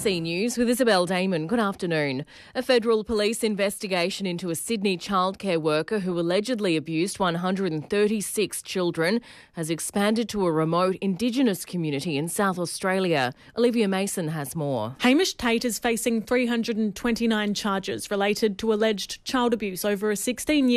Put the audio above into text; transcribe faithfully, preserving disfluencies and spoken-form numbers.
C News with Isabel Damon. Good afternoon. A federal police investigation into a Sydney childcare worker who allegedly abused one hundred thirty-six children has expanded to a remote Indigenous community in South Australia. Olivia Mason has more. Hamish Tate is facing three hundred twenty-nine charges related to alleged child abuse over a sixteen-year